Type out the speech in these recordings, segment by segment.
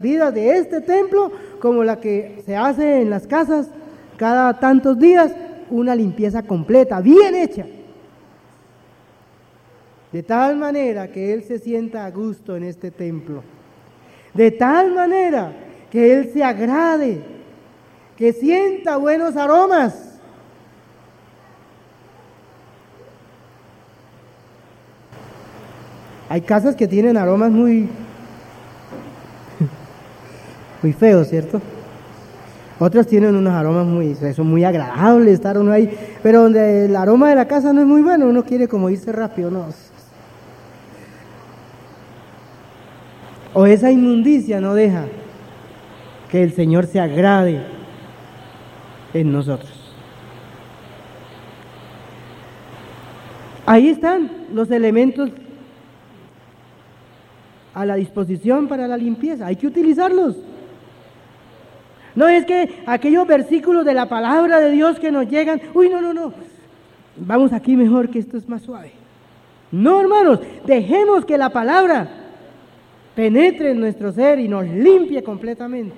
vidas de este templo como la que se hace en las casas cada tantos días, una limpieza completa, bien hecha. De tal manera que Él se sienta a gusto en este templo. De tal manera que Él se agrade, que sienta buenos aromas. Hay casas que tienen aromas muy feos, ¿cierto? Otras tienen unos aromas son muy agradables estar uno ahí, pero donde el aroma de la casa no es muy bueno, uno quiere como irse rápido, ¿no? O esa inmundicia no deja que el Señor se agrade en nosotros. Ahí están los elementos a la disposición para la limpieza, hay que utilizarlos. No es que aquellos versículos de la palabra de Dios que nos llegan, no, vamos aquí mejor que esto es más suave. No, hermanos, dejemos que la palabra penetre en nuestro ser y nos limpie completamente.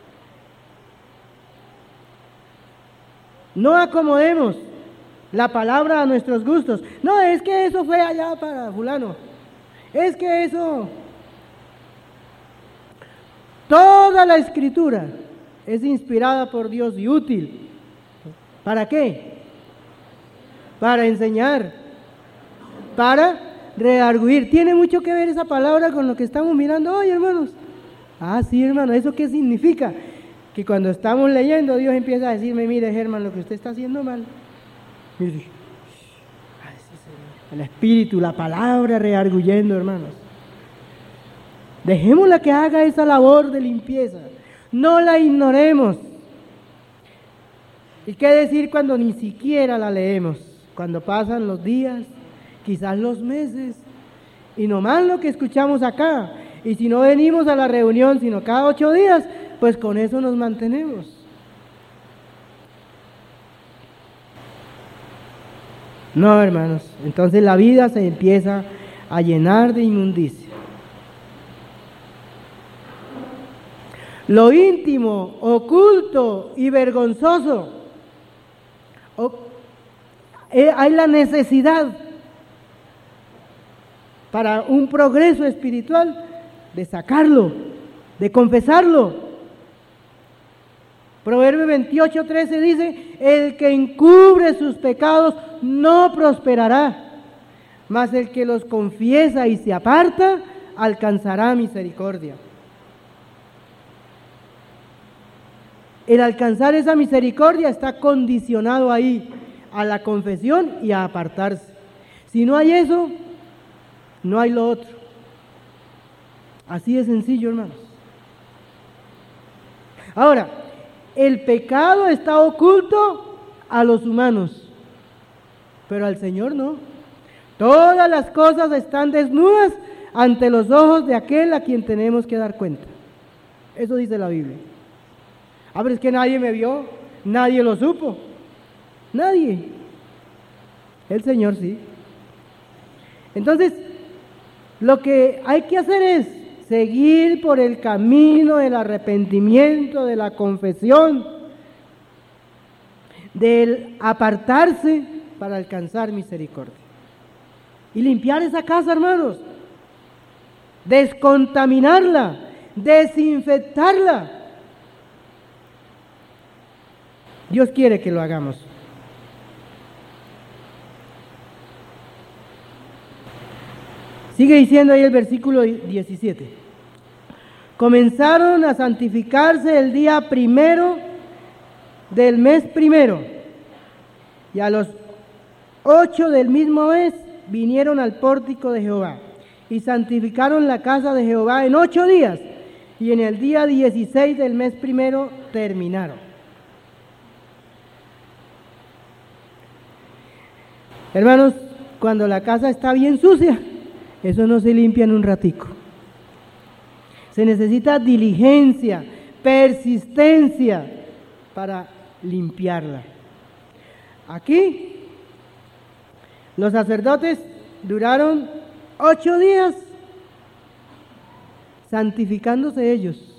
No acomodemos la palabra a nuestros gustos. No, es que eso fue allá para fulano. Es que eso... Toda la Escritura es inspirada por Dios y útil. ¿Para qué? Para enseñar, para redarguir. Tiene mucho que ver esa palabra con lo que estamos mirando hoy, hermanos. Ah, sí, hermano, ¿eso qué significa? Que cuando estamos leyendo, Dios empieza a decirme, mire, Germán, lo que usted está haciendo mal. Mire, ay, sí, Señor. El Espíritu, la palabra redarguyendo, hermanos. Dejémosla que haga esa labor de limpieza. No la ignoremos. ¿Y qué decir cuando ni siquiera la leemos? Cuando pasan los días, quizás los meses, y nomás lo que escuchamos acá. Y si no venimos a la reunión, sino cada 8 días, pues con eso nos mantenemos. No, hermanos, entonces la vida se empieza a llenar de inmundicia. Lo íntimo, oculto y vergonzoso. Hay la necesidad para un progreso espiritual de sacarlo, de confesarlo. Proverbio 28:13 dice, el que encubre sus pecados no prosperará, mas el que los confiesa y se aparta alcanzará misericordia. El alcanzar esa misericordia está condicionado ahí, a la confesión y a apartarse. Si no hay eso, no hay lo otro. Así de sencillo, hermanos. Ahora, el pecado está oculto a los humanos, pero al Señor no. Todas las cosas están desnudas ante los ojos de aquel a quien tenemos que dar cuenta. Eso dice la Biblia. Pero es que nadie me vio, nadie lo supo. Nadie. El Señor sí. Entonces, lo que hay que hacer es seguir por el camino del arrepentimiento, de la confesión, del apartarse para alcanzar misericordia. Y limpiar esa casa, hermanos. Descontaminarla, desinfectarla. Dios quiere que lo hagamos. Sigue diciendo ahí el versículo 17. Comenzaron a santificarse el día 1 del mes 1, y a los 8 del mismo mes vinieron al pórtico de Jehová, y santificaron la casa de Jehová en 8 días, y en el día 16 del mes 1 terminaron. Hermanos, cuando la casa está bien sucia, eso no se limpia en un ratico. Se necesita diligencia, persistencia para limpiarla. Aquí, los sacerdotes duraron 8 días santificándose ellos.